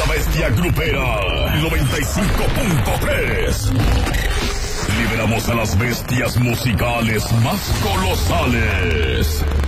bestia grupera 95.3. Liberamos a las bestias musicales más colosales.